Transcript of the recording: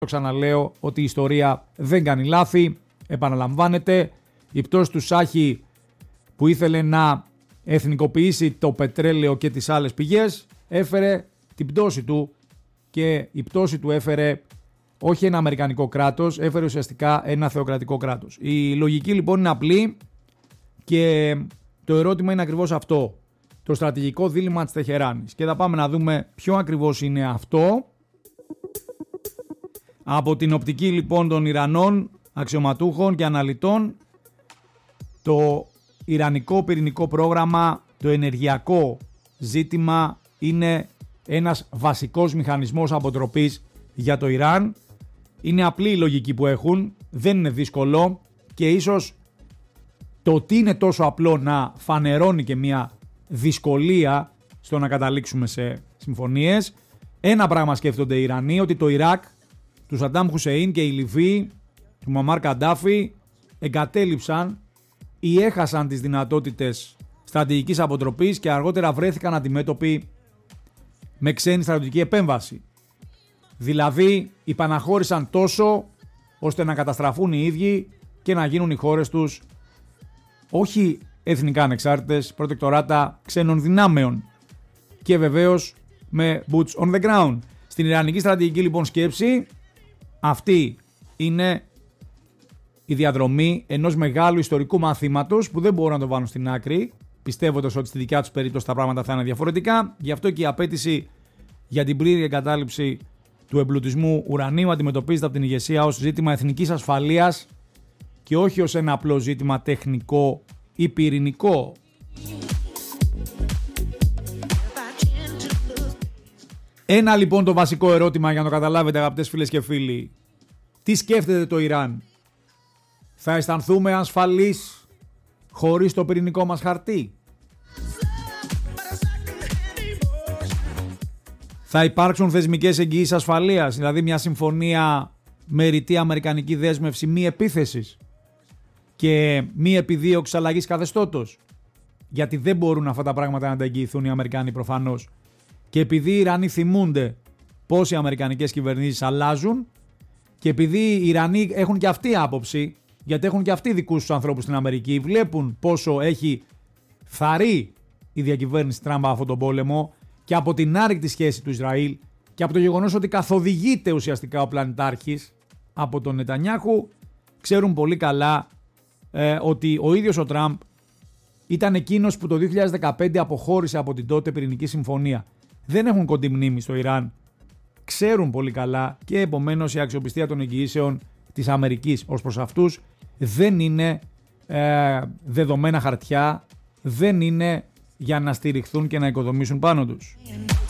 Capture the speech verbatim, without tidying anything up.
Το ξαναλέω ότι η ιστορία δεν κάνει λάθη, επαναλαμβάνεται. Η πτώση του Σάχη που ήθελε να εθνικοποιήσει το πετρέλαιο και τις άλλες πηγές έφερε την πτώση του, και η πτώση του έφερε όχι ένα αμερικανικό κράτος, έφερε ουσιαστικά ένα θεοκρατικό κράτος. Η λογική λοιπόν είναι απλή και το ερώτημα είναι ακριβώς αυτό. Το στρατηγικό δίλημμα της Τεχεράνης. Και θα πάμε να δούμε ποιο ακριβώς είναι αυτό. Από την οπτική λοιπόν των Ιρανών αξιωματούχων και αναλυτών, το ιρανικό πυρηνικό πρόγραμμα, το ενεργειακό ζήτημα είναι ένας βασικός μηχανισμός αποτροπής για το Ιράν. Είναι απλή η λογική που έχουν, δεν είναι δύσκολο, και ίσως το ότι είναι τόσο απλό να φανερώνει και μια δυσκολία στο να καταλήξουμε σε συμφωνίες. Ένα πράγμα σκέφτονται οι Ιρανοί, ότι το Ιράκ του Σαντάμ Χουσεΐν και η Λιβύη του Μουαμάρ Καντάφη εγκατέλειψαν ή έχασαν τις δυνατότητες στρατηγικής αποτροπής και αργότερα βρέθηκαν αντιμέτωποι με ξένη στρατιωτική επέμβαση. Δηλαδή υπαναχώρησαν τόσο ώστε να καταστραφούν οι ίδιοι και να γίνουν οι χώρες τους όχι εθνικά ανεξάρτητες, προτεκτοράτα ξένων δυνάμεων, και βεβαίως με boots on the ground. Στην ιρανική στρατηγική λοιπόν σκέψη, αυτή είναι η διαδρομή ενός μεγάλου ιστορικού μαθήματος που δεν μπορούν να το βάλουν στην άκρη, πιστεύοντας ότι στη δικιά τους περίπτωση τα πράγματα θα είναι διαφορετικά. Γι' αυτό και η απέτηση για την πλήρη εγκατάλειψη του εμπλουτισμού ουρανίου αντιμετωπίζεται από την ηγεσία ως ζήτημα εθνικής ασφαλείας και όχι ως ένα απλό ζήτημα τεχνικό ή πυρηνικό. Ένα λοιπόν το βασικό ερώτημα για να το καταλάβετε, αγαπητές φίλες και φίλοι: τι σκέφτεται το Ιράν? Θα αισθανθούμε ασφαλείς χωρίς το πυρηνικό μας χαρτί? Θα υπάρξουν θεσμικές εγγυήσεις ασφαλείας, δηλαδή μια συμφωνία με ρητή αμερικανική δέσμευση μη επίθεσης και μη επιδίωξης αλλαγής καθεστώτος? Γιατί δεν μπορούν αυτά τα πράγματα να τα εγγυηθούν οι Αμερικάνοι προφανώς. Και επειδή οι Ιρανοί θυμούνται πώς οι αμερικανικές κυβερνήσεις αλλάζουν, και επειδή οι Ιρανοί έχουν και αυτή άποψη, γιατί έχουν και αυτοί δικούς τους ανθρώπους στην Αμερική, βλέπουν πόσο έχει θαρρεί η διακυβέρνηση Τραμπ αυτόν τον πόλεμο και από την άρρηκτη σχέση του Ισραήλ και από το γεγονός ότι καθοδηγείται ουσιαστικά ο πλανητάρχης από τον Νετανιάχου, ξέρουν πολύ καλά ε, ότι ο ίδιος ο Τραμπ ήταν εκείνος που το δύο χιλιάδες δεκαπέντε αποχώρησε από την τότε πυρηνική συμφωνία. Δεν έχουν κοντή μνήμη στο Ιράν. Ξέρουν πολύ καλά, και επομένως η αξιοπιστία των εγγυήσεων της Αμερικής ως προς αυτούς δεν είναι ε, δεδομένα χαρτιά, δεν είναι για να στηριχθούν και να οικοδομήσουν πάνω τους.